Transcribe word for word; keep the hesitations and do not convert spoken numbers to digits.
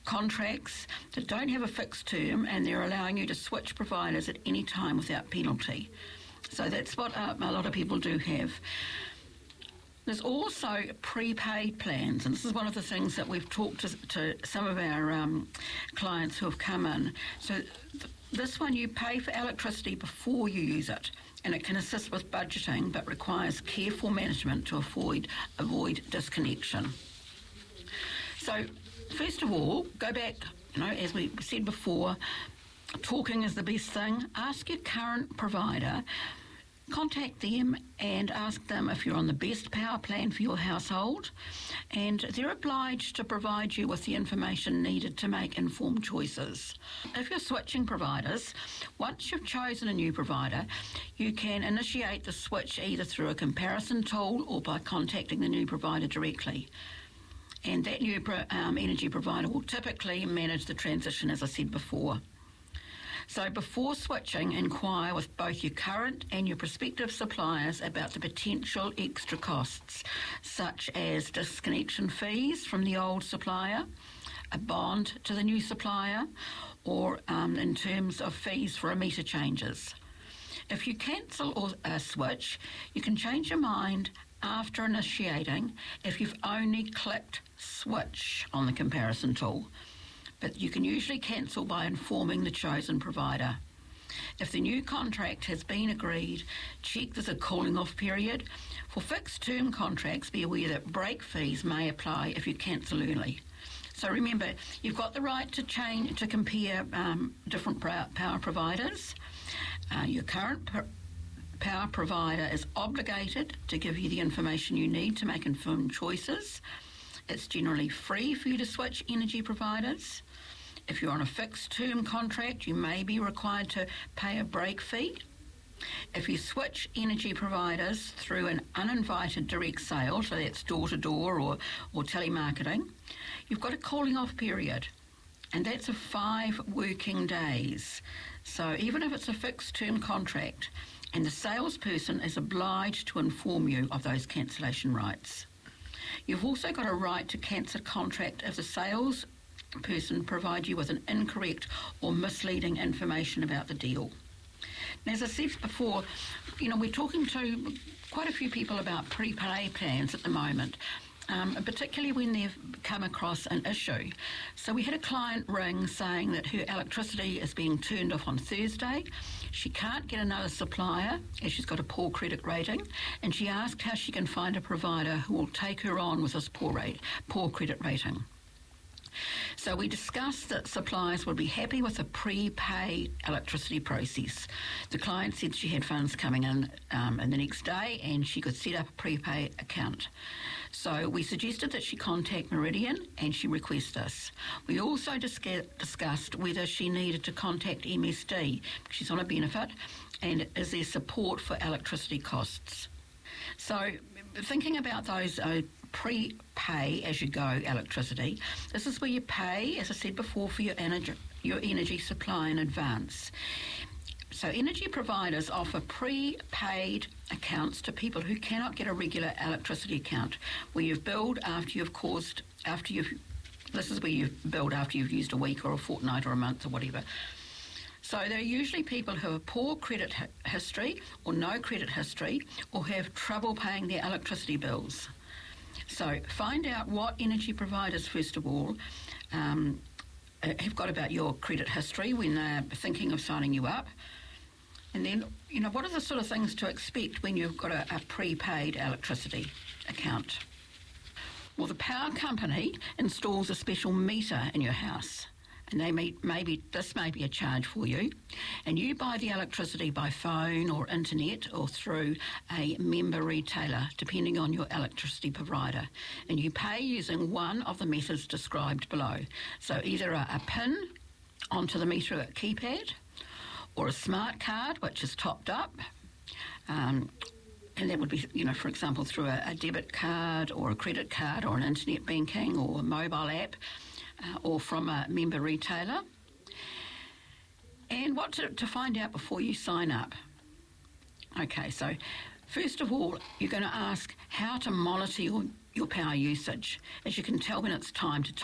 contracts that don't have a fixed term, and they're allowing you to switch providers at any time without penalty. So that's what uh, a lot of people do have. There's also prepaid plans, and this is one of the things that we've talked to, to some of our um, clients who have come in. So th- this one, you pay for electricity before you use it, and it can assist with budgeting, but requires careful management to avoid avoid disconnection. So first of all, go back, you know, as we said before, talking is the best thing. Ask your current provider. Contact them and ask them if you're on the best power plan for your household, and they're obliged to provide you with the information needed to make informed choices. If you're switching providers, once you've chosen a new provider, you can initiate the switch either through a comparison tool or by contacting the new provider directly. And that new um, energy provider will typically manage the transition, as I said before. So before switching, inquire with both your current and your prospective suppliers about the potential extra costs, such as disconnection fees from the old supplier, a bond to the new supplier, or um, in terms of fees for a meter changes. If you cancel or uh, switch, you can change your mind after initiating if you've only clicked switch on the comparison tool. But you can usually cancel by informing the chosen provider. If the new contract has been agreed, check there's a cooling off period. For fixed term contracts, be aware that break fees may apply if you cancel early. So remember, you've got the right to change, to compare um, different power providers. Uh, your current per- power provider is obligated to give you the information you need to make informed choices. It's generally free for you to switch energy providers. If you're on a fixed term contract, you may be required to pay a break fee. If you switch energy providers through an uninvited direct sale, so that's door-to-door or, or telemarketing, you've got a cooling off period, and that's of five working days. So even if it's a fixed term contract, and the salesperson is obliged to inform you of those cancellation rights. You've also got a right to cancel a contract if the sales person provides you with an incorrect or misleading information about the deal. Now, as I said before, you know, we're talking to quite a few people about prepay plans at the moment, um, particularly when they've come across an issue. So we had a client ring saying that her electricity is being turned off on Thursday. She can't get another supplier as she's got a poor credit rating, and she asked how she can find a provider who will take her on with this poor rate, poor credit rating. So we discussed that suppliers would be happy with a prepaid electricity process. The client said she had funds coming in um, in the next day and she could set up a prepaid account. So we suggested that she contact Meridian, and she requested this. We also disca- discussed whether she needed to contact M S D, because she's on a benefit, and is there support for electricity costs. So thinking about those uh, prepay as you go electricity, this is where you pay, as I said before, for your energy, your energy supply in advance. So energy providers offer prepaid accounts to people who cannot get a regular electricity account, where you've billed after you've caused, after you've, this is where you've billed after you've used a week or a fortnight or a month or whatever. So they're usually people who have poor credit hi- history or no credit history, or have trouble paying their electricity bills. So find out what energy providers, first of all, um, have got about your credit history when they're thinking of signing you up. And then, you know, what are the sort of things to expect when you've got a, a prepaid electricity account? Well, the power company installs a special meter in your house, and they may, maybe this may be a charge for you, and you buy the electricity by phone or internet or through a member retailer, depending on your electricity provider, and you pay using one of the methods described below. So either a, a PIN onto the meter keypad, or a smart card which is topped up, um, and that would be, you know, for example, through a, a debit card or a credit card or an internet banking or a mobile app, uh, or from a member retailer. And what to, to find out before you sign up. Okay, so first of all, you're going to ask how to monitor your, your power usage, as you can tell when it's time to